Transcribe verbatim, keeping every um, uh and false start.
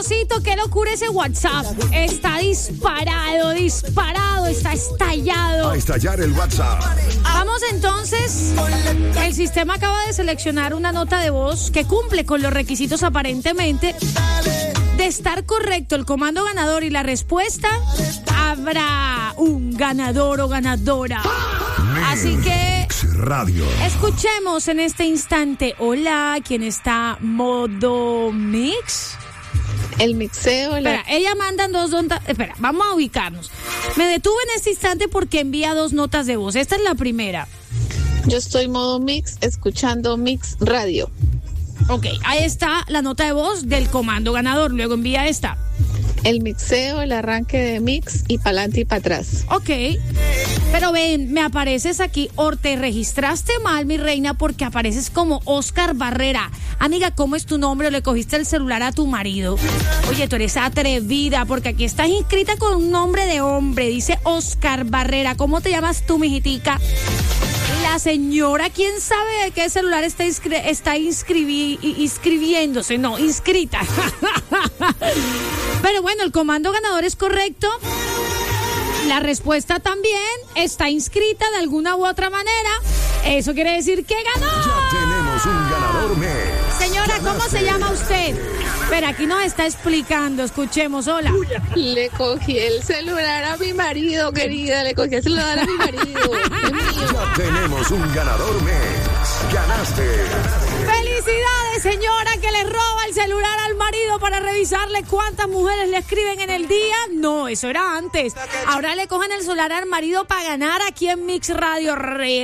Osito, qué locura ese WhatsApp. Está disparado, disparado, está estallado. A estallar el WhatsApp. Vamos entonces. El sistema acaba de seleccionar una nota de voz que cumple con los requisitos aparentemente de estar correcto el comando ganador y la respuesta. Habrá un ganador o ganadora. Así que Radio. Escuchemos en este instante. Hola, ¿quién está? Modo Mix. El mixeo. La... Espera, ella manda dos notas. Espera, vamos a ubicarnos. Me detuve en este instante porque envía dos notas de voz. Esta es la primera. Yo estoy modo Mix, escuchando Mix Radio. Ok, ahí está la nota de voz del comando ganador. Luego envía esta. El mixeo, el arranque de Mix y pa'lante y para atrás. Ok, pero ven, me apareces aquí, o te registraste mal, mi reina, porque apareces como Oscar Barrera. Amiga, ¿cómo es tu nombre? ¿O le cogiste el celular a tu marido? Oye, tú eres atrevida, porque aquí estás inscrita con un nombre de hombre, dice Oscar Barrera. ¿Cómo te llamas tú, mijitica? La señora, ¿quién sabe de qué celular está, inscri- está inscribi- inscribiéndose? No, inscrita. Pero bueno, el comando ganador es correcto. La respuesta también está inscrita de alguna u otra manera. Eso quiere decir que ganó. Ya tenemos un ganador mes. Señora, ¿cómo Ganaste. se llama usted? Pero aquí nos está explicando. Escuchemos, hola. Le cogí el celular a mi marido, querida. Le cogí el celular a mi marido. Ya tenemos un ganador mes. Ganaste. Felicidades, señora, que le roba el celular al marido para revisarle cuántas mujeres le escriben en el día. No, eso era antes. Ahora le cogen el celular al marido para ganar aquí en Mix Radio. Re